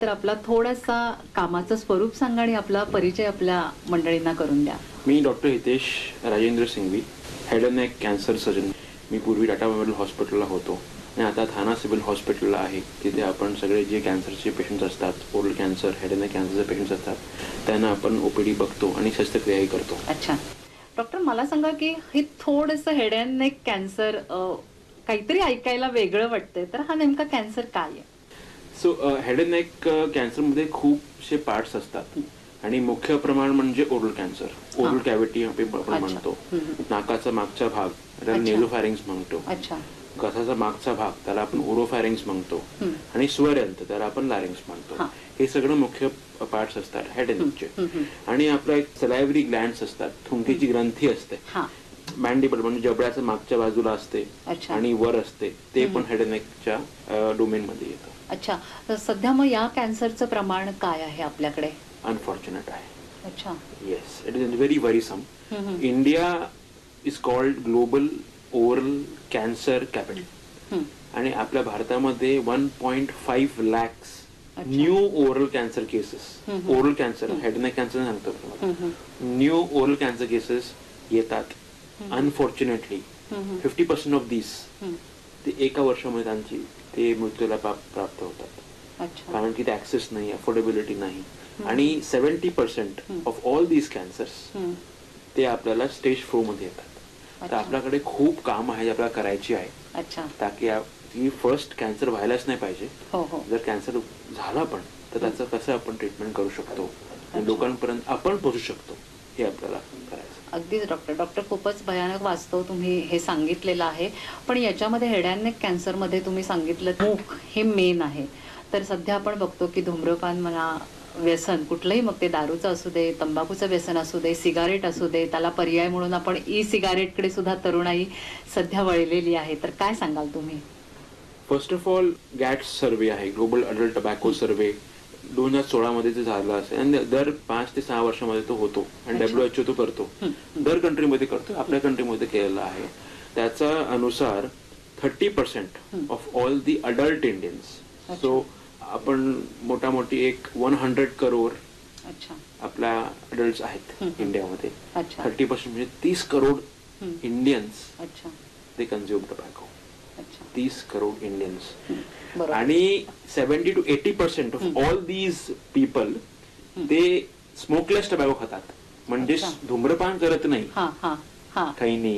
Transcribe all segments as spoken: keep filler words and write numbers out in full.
तर आपला थोडासा कामाचं स्वरूप सांगा आणि आपला परिचय आपल्या मंडळींना करून द्या. मी doctor Hitesh Rajendra Singhvi, head and neck cancer surgeon. मी पूर्वी टाटा मेमोरियल हॉस्पिटलला होतो आणि आता थाना सिव्हिल हॉस्पिटलला आहे. तिथे आपण सगळे जे कॅन्सरचे पेशंट्स असतात, oral cancer, head and neck कॅन्सरचे patients असतात, त्यांना आपण ओपीडी बघतो आणि शस्त्रक्रियाही करतो. अच्छा डॉक्टर, मला सांगा की हे थोडंसं हेड अँड नेक कॅन्सर काहीतरी ऐकायला वेगळं वाटतंय, तर हा नेमका कॅन्सर काय आहे? सो हेड अँड नेक कॅन्सरमध्ये खूपसे पार्ट्स असतात आणि मुख्य प्रमाण म्हणजे ओरल कॅन्सर, ओरल कॅव्हिटी आपण म्हणतो. नाकाचा मागचा भाग त्याला नेझोफॅरिंग्स म्हणतो. घसाचा मागचा भाग त्याला आपण ओरोफॅरिंग्स म्हणतो आणि स्वरयंत्र त्याला आपण लॅरिंग्स म्हणतो. हे सगळं मुख्य पार्ट्स असतात हेड अँड नेकचे. आणि आपला एक सलायव्हरी ग्लँड्स असतात, थुंकीची ग्रंथी असते, मॅन्डिबल म्हणजे जबड्याच्या मागच्या बाजूला असते आणि वर असते, ते पण हेड अँड नेकच्या डोमेन मध्ये येतं. अच्छा, तर सध्या मग या कॅन्सरचं प्रमाण काय आहे आपल्याकडे? अनफॉर्च्युनेट आहे. अच्छा. Yes, it is very worrisome. India is called global oral cancer capital आणि आपल्या भारतामध्ये one point five lakhs new oral cancer cases, oral cancer, head neck cancer सांगतो, न्यू ओरल कॅन्सर केसेस येतात. अनफॉर्च्युनेटली फिफ्टी पर्सेंट ऑफ दिस ते एका वर्षामध्ये त्यांची ते मृत्यूला प्राप्त होतात, कारण की ते ऍक्सेस नाही, अफोर्डेबिलिटी नाही. आणि seventy percent of all these cancers ते आपल्याला स्टेज फोर मध्ये येतात. तर आपल्याकडे खूप काम आहे, आपल्याला करायची आहे, ताकी फर्स्ट कॅन्सर व्हायलाच नाही पाहिजे. जर कॅन्सर झाला पण तर त्याचं कसं आपण ट्रीटमेंट करू शकतो आणि लोकांपर्यंत आपण पोहोचू शकतो, हे आपल्याला करायचं. अगदीच डॉक्टर. डॉक्टर खूपच भयानक वास्तव तुम्ही हे सांगितलेलं आहे. पण याच्यामध्ये हेड अँड नेक कॅन्सरमध्ये तुम्ही सांगितलं मूक हे मेन आहे. तर सध्या आपण बघतो की धूम्रपान म्हणा, व्यसन कुठलंही, मग ते दारूचं असू दे, तंबाखूचं व्यसन असू दे, सिगारेट असू दे, त्याला पर्याय म्हणून आपण ई सिगारेटकडे सुद्धा तरुणाई सध्या वळलेली आहे. तर काय सांगाल तुम्ही? फर्स्ट ऑफ ऑल गॅट्स सर्वे आहे, ग्लोबल अडल्ट टबॅको सर्वे, दोन हजार सोळा मध्ये ते झालं असेल आणि दर पाच ते सहा वर्षामध्ये तो होतो आणि डब्ल्यूएचओ तो करतो, दर कंट्रीमध्ये करतो, आपल्या कंट्रीमध्ये केलेला आहे. त्याच्या अनुसार thirty percent of all the adult Indians, so आपण मोठा मोठी एक वन हंड्रेड करोड आपल्या अडल्ट आहेत इंडियामध्ये. थर्टी पर्सेंट म्हणजे तीस करोड इंडियन्स ते कन्झ्युम टबॅको, तीस करोड इंडियन्स. आणि seventy two eighty percent of all these people ते स्मोकलेस टबॅको खातात, म्हणजे धूम्रपान करत नाही. खैनी,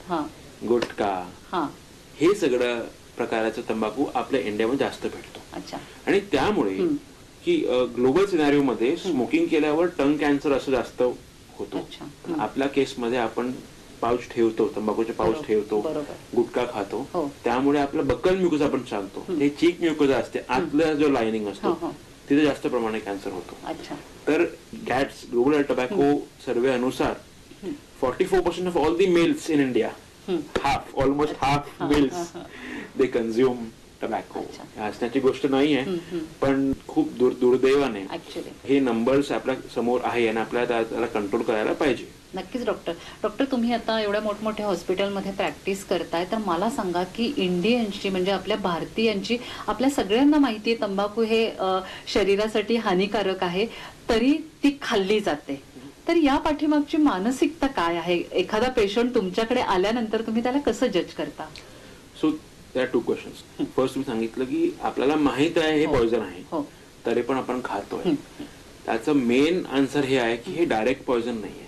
गुटखा, हे सगळं प्रकारचं तंबाखू आपल्या इंडियामध्ये जास्त भेटतो. आणि त्यामुळे की ग्लोबल सिनारिओ मध्ये स्मोकिंग केल्यावर टंग कॅन्सर असं जास्त होतो. आपल्या केसमध्ये आपण पाऊच ठेवतो, तंबाखूचे पाऊच ठेवतो, गुटखा खातो, त्यामुळे आपलं बक्कल म्युकोजा आपण सांगतो, ते चीक म्युकोजा असते, आतला जो लाइनिंग असतो तिथे जास्त प्रमाणे कॅन्सर होतो. तर गॅट्स ग्लोबल टबॅको सर्वे अनुसार forty four percent of all the males in India, half almost half mails they consume tobacco. हसण्याची गोष्ट नाही आहे, पण खूप दुर्दैवाने हे नंबर्स आपल्या समोर आहे आणि आपल्याला त्याला कंट्रोल करायला पाहिजे. नक्कीच डॉक्टर. डॉक्टर, तुम्ही आता एवढ्या मोठमोठ्या हॉस्पिटलमध्ये प्रॅक्टिस करताय, तर मला सांगा की इंडियन्सची म्हणजे आपल्या भारतीयांची, आपल्या सगळ्यांना माहिती आहे तंबाखू हे शरीरासाठी हानिकारक आहे, तरी ती खाल्ली जाते. तर या पाठीमागची मानसिकता काय आहे? एखादा पेशंट तुमच्याकडे आल्यानंतर तुम्ही त्याला कसं जज करता? So there R to questions. First तुम्ही सांगितलं की आपल्याला माहित आहे हे पॉइझन आहे, तरी पण आपण खातोय. त्याचं मेन आन्सर हे आहे की हे डायरेक्ट पॉइझन नाहीये.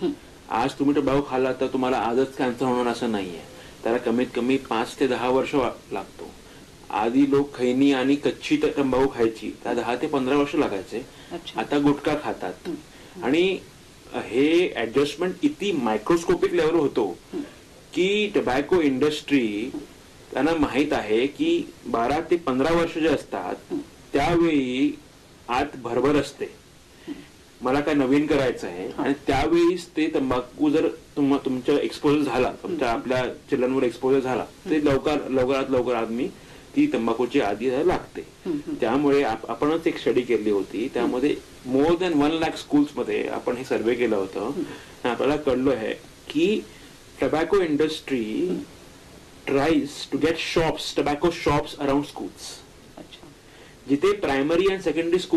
आज तुम्ही टबॅको खाल्ला तर तुम्हाला आजच कॅन्सर होणार असं नाहीये, त्याला कमीत कमी पाच ते दहा वर्ष लागतो. आधी लोक खैनी आणि कच्ची तंबाखू खायची, त्या दहा ते पंधरा वर्ष लागायचे. आता गुटखा खातात आणि हे ऍडजस्टमेंट इतकी मायक्रोस्कोपिक लेवल होतो की टबॅको इंडस्ट्री त्यांना माहित आहे की बारा ते पंधरा वर्ष जे असतात त्यावेळी आत भरभर असते, मला काय नवीन करायचं आहे, आणि त्यावेळीच ते तंबाखू जर तुमच्या एक्सपोजर झाला, तुमच्या आपल्या चिल्ड्रनवर एक्सपोजर झाला, ते लवकर लवकरात लवकर आदमी ती तंबाखूची आधी लागते. त्यामुळे आपणच एक स्टडी केली होती, त्यामध्ये more than one lakh schools मध्ये आपण हे सर्वे केलं होतं. आपल्याला कळलं आहे की tobacco industry tries to get shops, tobacco shops around schools. जिथे प्रायमरी आणि सेकंडरी